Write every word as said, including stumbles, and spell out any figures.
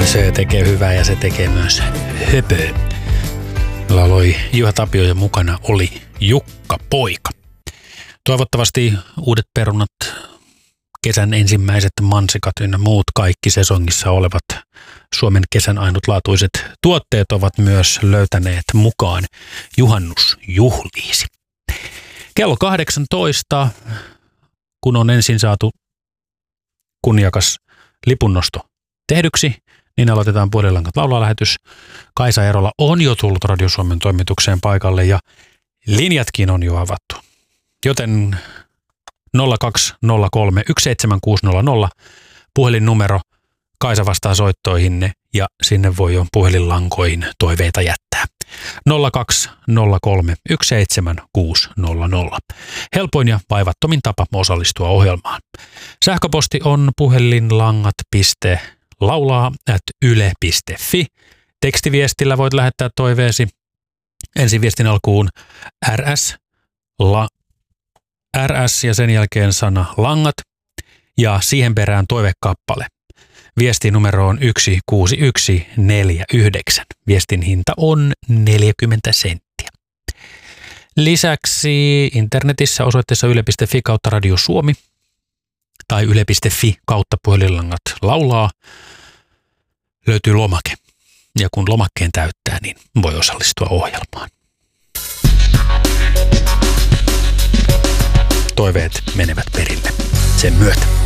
Se tekee hyvää ja se tekee myös höpöä. Lauloi Juha Tapio ja mukana oli Jukka Poika. Toivottavasti uudet perunat, kesän ensimmäiset mansikat ynnä muut kaikki sesongissa olevat Suomen kesän ainutlaatuiset tuotteet ovat myös löytäneet mukaan juhannusjuhliisi. Kello kahdeksantoista, kun on ensin saatu kunniakas lipunnosto tehdyksi, niin aloitetaan Puhelinlangat laulalähetys. Kaisa Erola on jo tullut Radio Suomen toimitukseen paikalle ja linjatkin on jo avattu. Joten nolla kaksi nolla kolme yksi seitsemän kuusi nolla nolla puhelinnumero. Kaisa vastaa soittoihinne ja sinne voi jo puhelinlankoihin toiveita jättää. nolla kaksi nolla kolme yksi seitsemän kuusi nolla nolla. Helpoin ja vaivattomin tapa osallistua ohjelmaan. Sähköposti on puhelinlangat piste laulaa ät yle piste fi. Tekstiviestillä voit lähettää toiveesi. Ensin viestin alkuun rs, la, rs ja sen jälkeen sana langat ja siihen perään toivekappale. Viestin numero on yksi kuusi yksi neljä yhdeksän. Viestin hinta on neljäkymmentä senttiä. Lisäksi internetissä osoitteessa yle piste fi kautta Radio Suomi tai yle piste fi kautta puhelinlangat laulaa löytyy lomake. Ja kun lomakkeen täyttää, niin voi osallistua ohjelmaan. Toiveet menevät perille sen myötä.